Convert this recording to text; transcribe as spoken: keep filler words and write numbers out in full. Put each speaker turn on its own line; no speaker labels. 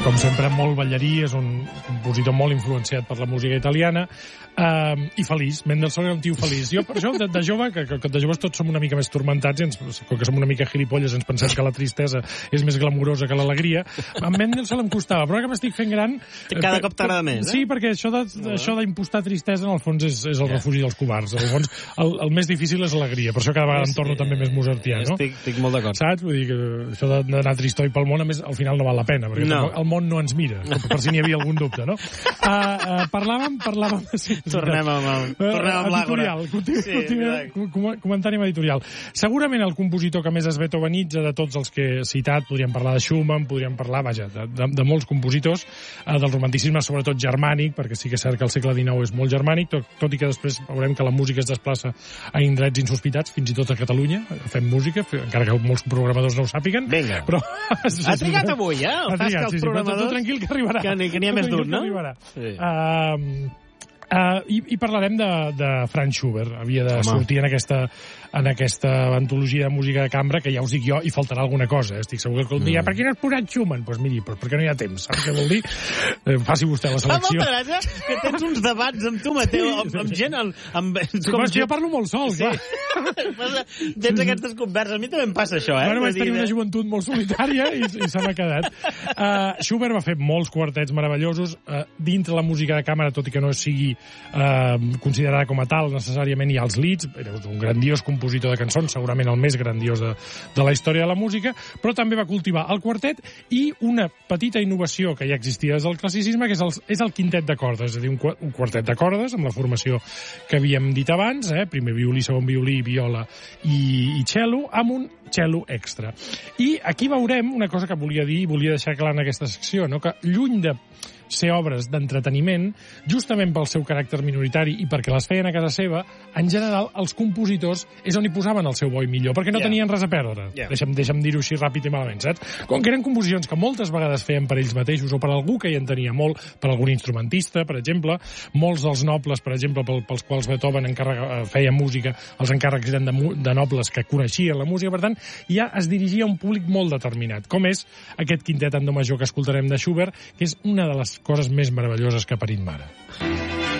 Com sempre, molt ballarí, és un compositor molt influenciat per la música italiana, eh, i feliç. Mendelssohn era un tio feliç. Jo, per això, de, de jove, que, que de joves tots som una mica més tormentats, i ens, com que som una mica gilipolles, ens pensem que la tristesa és més glamurosa que l'alegria. A Mendelssohn em costava, però ara que m'estic fent gran...
Cada cop t'agrada més, eh?
Sí, perquè això de, això d'impostar tristesa, en el fons, és, és el yeah. refugi dels covards. En el fons, el, el més difícil és l'alegria. Per això cada vegada em torno també més mozartià, no?
Estic, estic molt d'acord.
Saps? Vull dir que això d'anar tristoi pel món, a més, al final no val la pena, perquè
no.
el món no ens mira, per si n'hi havia algun dubte, no? Uh, uh, parlàvem, parlàvem... Sí,
tornem amb el, tornem amb l'àgora.
Sí, com, comentari amb editorial. Segurament el compositor que més es beethovenitza de tots els que he citat, podríem parlar de Schumann, podríem parlar, vaja, de, de, de molts compositors, uh, del romanticisme, sobretot germànic, perquè sí que és cert que el segle dinou és molt germànic, tot, tot i que després veurem que la música es desplaça a indrets insospitats, fins i tot a Catalunya, fem música, encara que molts programadors no ho sàpiguen.
Vinga.
Però...
Ha trigat avui, eh? El
ha trigat, sí, sí, però tu tranquil que arribarà.
Que n'hi ha més d'un, no?
Sí. Uh, uh, i, I parlarem de, de Franz Schubert. Havia de Home. sortir en aquesta, en aquesta antologia de música de cambra, que ja us dic jo, i faltarà alguna cosa. Eh? Estic segur que un dia, mm. per què no has posat Schumann? Doncs pues miri, pues perquè no hi ha temps. Saps què vol dir? Eh, faci vostè la selecció.
Fa molta gràcia que tens uns debats amb tu, Mateu, sí, amb, amb gent... Amb, amb,
com és que jo parlo molt sol,
sí. clar. Tens aquestes converses. A mi també em passa això, eh?
Bueno, vaig tenir una joventut molt solitària i, i se m'ha quedat. Uh, Schubert va fer molts quartets meravellosos uh, dintre la música de càmera, tot i que no sigui uh, considerada com a tal necessàriament. Hi ha els Lieds, era un grandiós compositor de cançons, segurament el més grandiós de, de la història de la música, però també va cultivar el quartet i una petita innovació que ja existia des del classicisme, que és el, és el quintet de cordes, és a dir, un, un quartet de cordes amb la formació que havíem dit abans, eh? Primer violí, segon violí, viola i, i cello, amb un cello extra. I aquí veurem una cosa que volia dir i volia deixar clar en aquesta secció, no? Que lluny de ser obres d'entreteniment, justament pel seu caràcter minoritari i perquè les feien a casa seva, en general, els compositors és on hi posaven el seu bo i millor, perquè no yeah. tenien res a perdre. Yeah. Deixa'm, deixa'm dir-ho així ràpid i malament, saps? Com que eren composicions que moltes vegades feien per ells mateixos o per algú que hi entenia molt, per algun instrumentista, per exemple, molts dels nobles, per exemple, pel, pels quals Beethoven encarrega, feia música, els encàrrecs eren de, de nobles que coneixien la música, per tant, ja es dirigia a un públic molt determinat, com és aquest quintet en do major que escoltarem de Schubert, que és una de les coses més meravelloses que ha parit mare.